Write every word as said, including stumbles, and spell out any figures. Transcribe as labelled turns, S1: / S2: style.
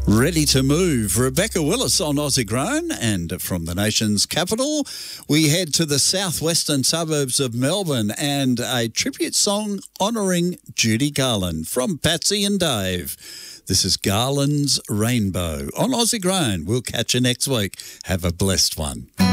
S1: Ready to move. Rebecca Willis on Aussie Grown, and from the nation's capital, we head to the southwestern suburbs of Melbourne and a tribute song honouring Judy Garland from Patsy and Dave. This is Garland's Rainbow on Aussie Grown. We'll catch you next week. Have a blessed one.